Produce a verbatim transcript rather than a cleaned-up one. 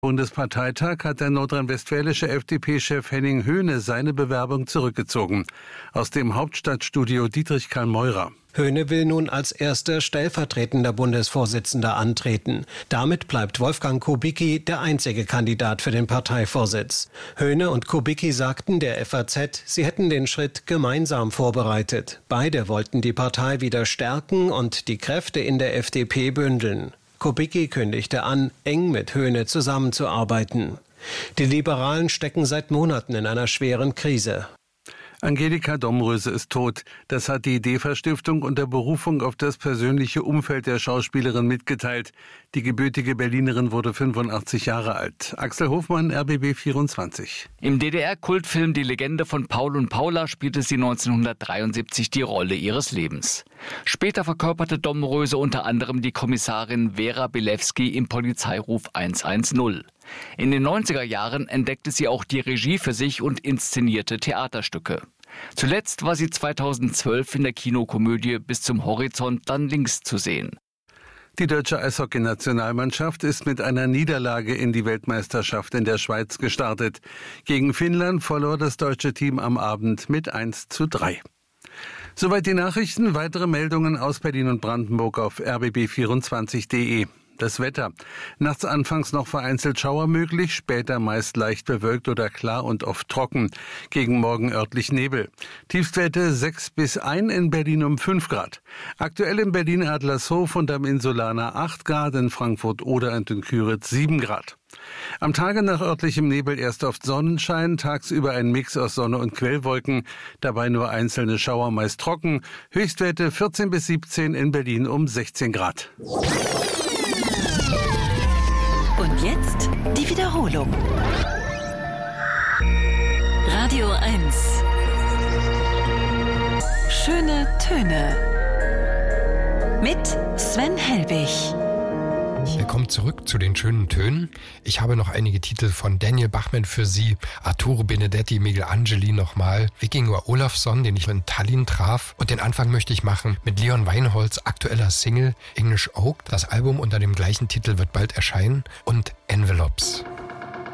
Bundesparteitag hat der nordrhein-westfälische F D P-Chef Henning Höhne seine Bewerbung zurückgezogen. Aus dem Hauptstadtstudio Dietrich Karl Meurer. Höhne will nun als erster stellvertretender Bundesvorsitzender antreten. Damit bleibt Wolfgang Kubicki der einzige Kandidat für den Parteivorsitz. Höhne und Kubicki sagten der F A Z, sie hätten den Schritt gemeinsam vorbereitet. Beide wollten die Partei wieder stärken und die Kräfte in der F D P bündeln. Kubicki kündigte an, eng mit Höhne zusammenzuarbeiten. Die Liberalen stecken seit Monaten in einer schweren Krise. Angelika Domröse ist tot. Das hat die DEFA-Stiftung unter Berufung auf das persönliche Umfeld der Schauspielerin mitgeteilt. Die gebürtige Berlinerin wurde fünfundachtzig Jahre alt. Axel Hofmann, R B B vierundzwanzig. Im D D R-Kultfilm Die Legende von Paul und Paula spielte sie neunzehnhundertdreiundsiebzig die Rolle ihres Lebens. Später verkörperte Domröse unter anderem die Kommissarin Vera Bilewski im Polizeiruf hundertzehn. In den neunziger Jahren entdeckte sie auch die Regie für sich und inszenierte Theaterstücke. Zuletzt war sie zweitausendzwölf in der Kinokomödie Bis zum Horizont dann links zu sehen. Die deutsche Eishockey-Nationalmannschaft ist mit einer Niederlage in die Weltmeisterschaft in der Schweiz gestartet. Gegen Finnland verlor das deutsche Team am Abend mit eins zu drei. Soweit die Nachrichten. Weitere Meldungen aus Berlin und Brandenburg auf r b b vierundzwanzig punkt de. Das Wetter. Nachts anfangs noch vereinzelt Schauer möglich, später meist leicht bewölkt oder klar und oft trocken. Gegen Morgen örtlich Nebel. Tiefstwerte sechs bis eins, in Berlin um fünf Grad. Aktuell in Berlin Adlershof und am Insulaner acht Grad, in Frankfurt oder und in Küritz sieben Grad. Am Tage nach örtlichem Nebel erst oft Sonnenschein, tagsüber ein Mix aus Sonne und Quellwolken, dabei nur einzelne Schauer, meist trocken. Höchstwerte vierzehn bis siebzehn, in Berlin um sechzehn Grad. Und jetzt die Wiederholung. Radio eins. Schöne Töne. Mit Sven Helbig. Willkommen zurück zu den schönen Tönen. Ich habe noch einige Titel von Daniel Bachmann für Sie, Arturo Benedetti, Michelangeli nochmal, Vikingur Olafsson, den ich in Tallinn traf. Und den Anfang möchte ich machen mit Leon Weinholz' aktueller Single English Oak. Das Album unter dem gleichen Titel wird bald erscheinen. Und Envelopes.